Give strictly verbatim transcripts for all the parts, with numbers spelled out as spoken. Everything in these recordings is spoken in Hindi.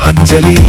अंजलि।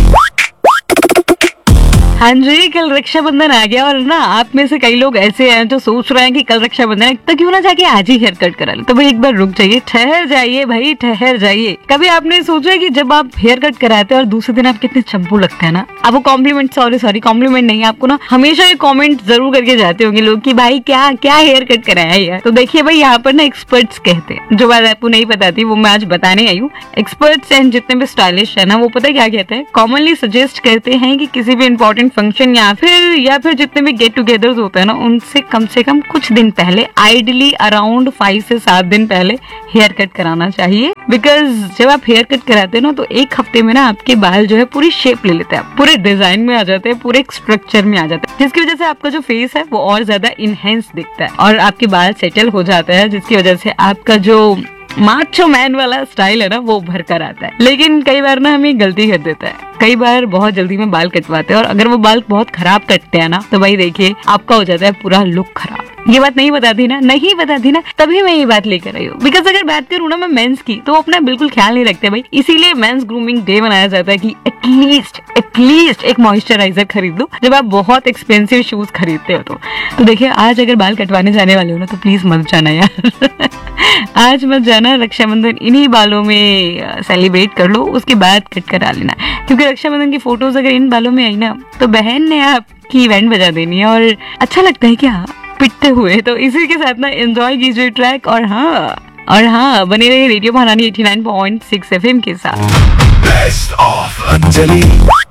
हाँ जी, कल रक्षाबंधन आ गया और ना आप में से कई लोग ऐसे हैं जो सोच रहे हैं कि कल रक्षाबंधन है तो क्यों ना जाके आज ही हेयर कट करा ले। तो भाई एक बार रुक जाइए, ठहर जाइए भाई, ठहर जाइए। कभी आपने सोचा है कि जब आप हेयर कट कराते हैं और दूसरे दिन आप कितने चंपू लगते हैं ना, आपको कॉम्प्लीमेंट, सॉरी सॉरी कॉम्प्लीमेंट नहीं, आपको ना हमेशा ये कॉमेंट जरूर करके जाते होंगे लोग कि भाई क्या क्या हेयर कट कराया है यार। तो देखिए भाई, यहाँ पर ना एक्सपर्ट्स कहते हैं, जो बात आपको नहीं पता थी वो मैं आज बताने आई हूँ। एक्सपर्ट्स एंड जितने भी स्टाइलिश है ना, वो पता है क्या कहते हैं, कॉमनली सजेस्ट करते हैं कि किसी भी इंपॉर्टेंट फंक्शन या फिर या फिर जितने भी गेट टुगेदर होते हैं ना, उनसे कम से कम कुछ दिन पहले, आइडली अराउंड फाइव से सात दिन पहले हेयर कट कराना चाहिए। बिकॉज जब आप हेयर कट कराते हैं ना, तो एक हफ्ते में ना आपके बाल जो है पूरी शेप ले लेते हैं, पूरे डिजाइन में आ जाते हैं, पूरे स्ट्रक्चर में आ जाते हैं, जिसकी वजह से आपका जो फेस है वो और ज्यादा इनहेंस दिखता है और आपके बाल सेटल हो जाते हैं, जिसकी वजह से आपका जो माचो मैन वाला स्टाइल है ना वो उभर कर आता है। लेकिन कई बार ना हमें गलती कर देता है, कई बार बहुत जल्दी में बाल कटवाते हैं और अगर वो बाल बहुत खराब कटते हैं ना, तो भाई देखिए आपका हो जाता है पूरा लुक खराब। ये बात नहीं बता थी ना, नहीं बता थी ना, तभी मैं ये बात लेकर आई हूँ। बिकॉज अगर बात करूँ ना मैं मेंस की, तो अपना बिल्कुल ख्याल नहीं रखते भाई, इसीलिए मेंस ग्रूमिंग डे मनाया जाता है कि एटलीस्ट एटलीस्ट एक मॉइस्चराइजर खरीद लो जब आप बहुत एक्सपेंसिव शूज खरीदते हो। तो तो देखिए, आज अगर बाल कटवाने जाने वाले हो ना, तो प्लीज मत जाना यार आज मत जाना। रक्षाबंधन इन्हीं बालों में सेलिब्रेट कर लो, उसके बाद कट करा लेना, क्योंकि रक्षाबंधन की फोटोज अगर इन बालों में आई ना, तो बहन ने आपकी इवेंट बजा देनी है और अच्छा लगता है क्या पिटते हुए। तो इसी के साथ ना एंजॉय कीजिए ट्रैक, और हाँ और हाँ बने रहिए रेडियो महारानी eighty nine point six FM के साथ। Best of Anjali.